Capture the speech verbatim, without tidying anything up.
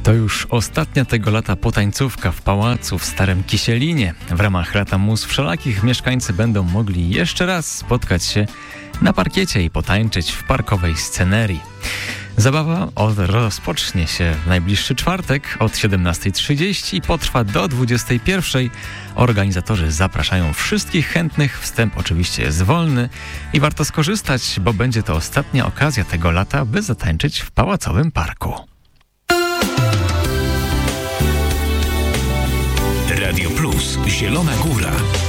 To już ostatnia tego lata potańcówka w pałacu w Starym Kisielinie. W ramach Lata Mus Wszelakich mieszkańcy będą mogli jeszcze raz spotkać się na parkiecie i potańczyć w parkowej scenerii. Zabawa od, rozpocznie się w najbliższy czwartek od siedemnasta trzydzieści i potrwa do dwudziestej pierwszej. Organizatorzy zapraszają wszystkich chętnych. Wstęp oczywiście jest wolny i warto skorzystać, bo będzie to ostatnia okazja tego lata, by zatańczyć w pałacowym parku. Radio Plus, Zielona Góra.